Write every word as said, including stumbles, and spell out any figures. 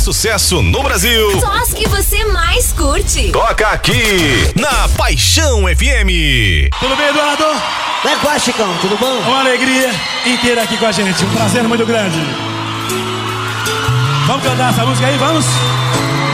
sucesso no Brasil. Só as que você mais curte. Toca aqui na Paixão F M. Tudo bem, Eduardo? Como é que vai, Chicão? Tudo bom? Uma alegria inteira aqui com a gente. Um prazer muito grande. Vamos cantar essa música aí? Vamos?